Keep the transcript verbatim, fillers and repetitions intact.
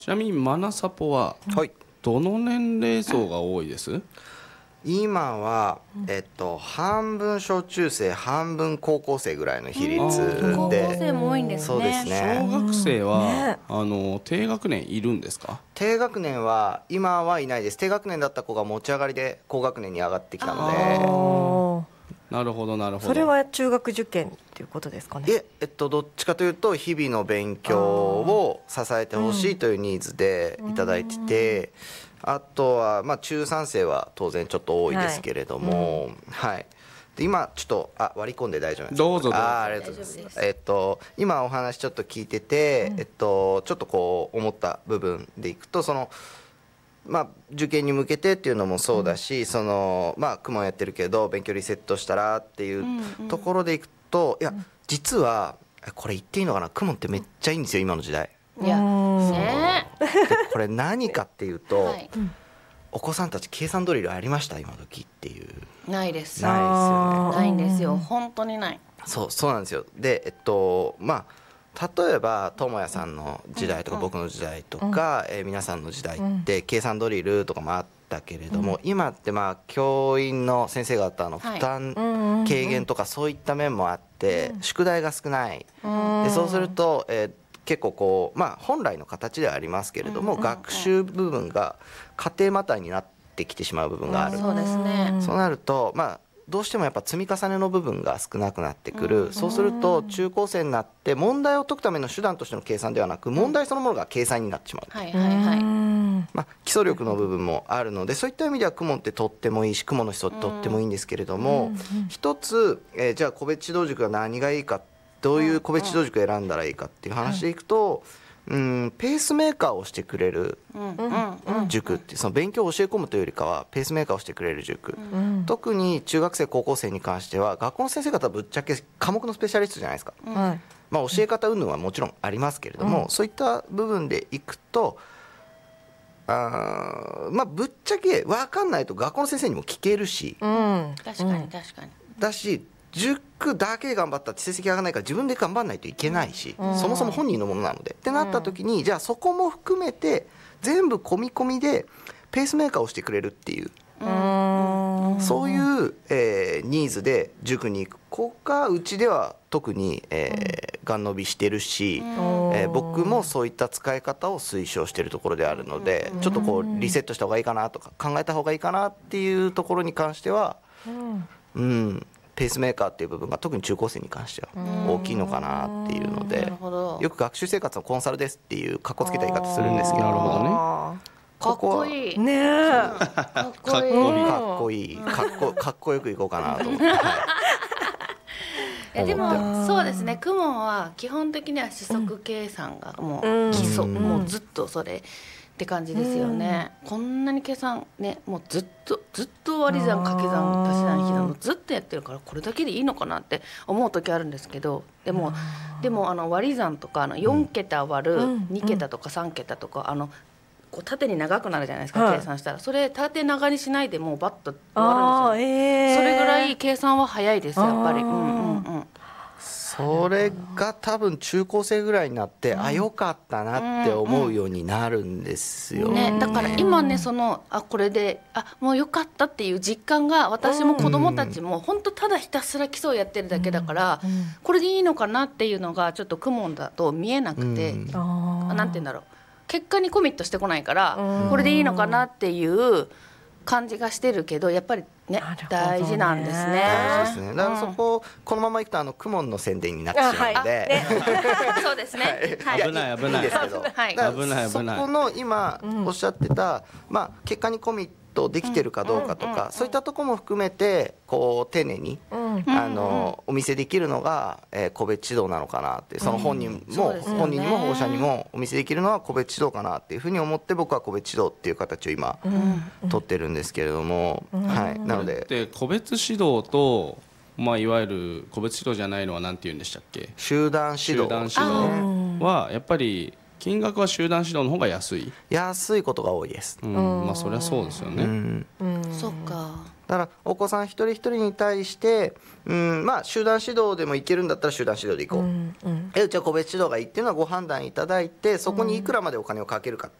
ちなみにマナサポはどの年齢層が多いです？ 今は、えっと、半分小中生半分高校生ぐらいの比率で、 高校生も多いんですね。 そうですね。 小学生は、 ね、 あの低学年いるんですか？ 低学年は今はいないです。低学年だった子が持ち上がりで高学年に上がってきたので、なるほどなるほど。 それは中学受験っていうことですかね。 え、えっと、どっちかというと日々の勉強を支えてほしいというニーズでいただいてて、あとは、まあ、中さん生は当然ちょっと多いですけれども、はい、はい、で今ちょっとあ割り込んで大丈夫ですか？ どうぞどうぞ。 あ、ありがとうございます。えっと、今お話ちょっと聞いてて、うん、えっと、ちょっとこう思った部分でいくと、そのまあ、受験に向けてっていうのもそうだし、うん、そのまあ公文やってるけど勉強リセットしたらっていうところでいくと、うんうん、いや実はこれ言っていいのかな、公文ってめっちゃいいんですよ今の時代。 いや、ね、 でこれ何かっていうと、はい、お子さんたち計算ドリルありました今時っていう？ ないです。 ないですよね。 ないんですよ、本当にない。 そうそうなんですよ。でえっとまあ例えば智也さんの時代とか僕の時代とか、うん、えー、皆さんの時代って計算ドリルとかもあったけれども、うん、今ってまあ教員の先生方の負担軽減とかそういった面もあって、うん、宿題が少ない、うん、でそうすると、えー、結構こう、まあ、本来の形ではありますけれども、うん、学習部分が家庭またいになってきてしまう部分がある、 うん、そうですね。 そうなるとまあどうしてもやっぱ積み重ねの部分が少なくなってくる、うん、そうすると中高生になって問題を解くための手段としての計算ではなく問題そのものが計算になってしまう、 はいはいはい、 まあ、基礎力の部分もあるのでそういった意味では公文ってとってもいいし公文の思想ってとってもいいんですけれども、うん、一つ、えー、じゃあ個別指導塾が何がいいか、どういう個別指導塾を選んだらいいかっていう話でいくと、うん、ペースメーカーをしてくれる塾ってその勉強を教え込むというよりかはペースメーカーをしてくれる塾、うん、特に中学生高校生に関しては学校の先生方はぶっちゃけ科目のスペシャリストじゃないですか、うん、まあ、教え方云々はもちろんありますけれども、うん、そういった部分でいくとあ、まあ、ぶっちゃけ分かんないと学校の先生にも聞けるし、 うん、確かに確かにだし塾だけ頑張ったって成績上がらないから自分で頑張らないといけないし、うん、そもそも本人のものなのでってなった時に、うん、じゃあそこも含めて全部込み込みでペースメーカーをしてくれるっていう、うん、そういう、えー、ニーズで塾に行く子がうちでは特に、えー、がん伸びしてるし、うん、えー、僕もそういった使い方を推奨しているところであるので、うん、ちょっとこうリセットした方がいいかなとか考えた方がいいかなっていうところに関しては、うんうん、ペースメーカーっていう部分が特に中高生に関しては大きいのかなっていうので、よく学習生活のコンサルですっていうかっこつけた言い方するんですけど、 なるほどね、 かっこいいねえ、 かっこいいかっこいいかっこかっこよくいこうかなと思って、はいいやでもそうですね、公文は基本的には指則計算がもう基礎、うん、もうずっとそれって感じですよね、うん、こんなに計算ねもうずっとずっと割り算掛け算足し算引き算のずっとやってるからこれだけでいいのかなって思う時あるんですけど、でもでもあの割り算とかあのよん桁割るに桁とかさん桁とかあのこう縦に長くなるじゃないですか、はい、計算したらそれ縦長にしないでもうバッと終わるんですよ、えー、それぐらい計算は早いですやっぱり、うんうんうん、 それが多分中高生ぐらいになって、うん、あ良かったなって思うようになるんですよ、 ね、だから今ねそのあこれであもう良かったっていう実感が私も子どもたちも本当ただひたすら基礎をやってるだけだから、うんうん、これでいいのかなっていうのがちょっと公文だと見えなくて、うん、なんて言うんだろう結果にコミットしてこないからこれでいいのかなっていう感じがしてるけどやっぱりね大事なんですね。 大事ですね。だからそこ、うん、このままいくとあの公文の宣伝になってしまうので、はいね、 そうですね、はい、 危ない危ないいいですけど、 はい、 危ない危ないそこの今おっしゃってた、まあ、結果にコミットできてるかどうかとか、うんうん、そういったところも含めてこう丁寧に、うん、あのお見せできるのが、えー、個別指導なのかなってその本人も、うん、本人にも保護者にもお見せできるのは個別指導かなっていうふうに思って僕は個別指導っていう形を今、うん、取ってるんですけれども、うん、はい、なのでで個別指導と、まあ、いわゆる個別指導じゃないのは何て言うんでしたっけ、 集団指導、 集団指導はやっぱり金額は集団指導の方が安い安いことが多いです、 うん、まあそりゃそうですよね、 うん、 そっか。 だからお子さん一人一人に対して、うん、まあ集団指導でもいけるんだったら集団指導でいこう、うんうん、えうちは個別指導がいいっていうのはご判断いただいて、そこにいくらまでお金をかけるか、